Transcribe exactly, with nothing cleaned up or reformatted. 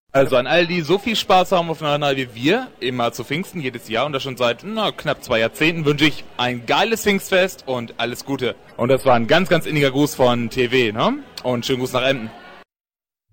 Also an all die so viel Spaß haben auf einer Kanal wie wir, immer zu Pfingsten jedes Jahr und das schon seit na, knapp zwei Jahrzehnten, wünsche ich ein geiles Pfingstfest und alles Gute. Und das war ein ganz, ganz inniger Gruß von T W, ne? Und schönen Gruß nach Emden.